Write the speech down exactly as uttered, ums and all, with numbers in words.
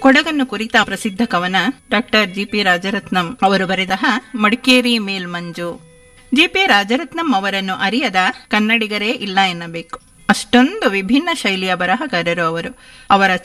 ಕೊಡಗನ್ನು ಕುರಿತ ಪ್ರಸಿದ್ಧ ಕವನ ಡಾಕ್ಟರ್ ಜಿ ಪಿ ರಾಜರತ್ನಂ ಅವರು ಬರೆದ ಮಡಿಕೇರಿ ಮೇಲ್ಮಂಜು. ಜಿ ಪಿ ರಾಜರತ್ನಂ ಅವರನ್ನು ಅರಿಯದ ಕನ್ನಡಿಗರೇ ಇಲ್ಲ ಎನ್ನಬೇಕು. ಅಷ್ಟೊಂದು ವಿಭಿನ್ನ ಶೈಲಿಯ ಬರಹಗಾರರು ಅವರು. ಅವರ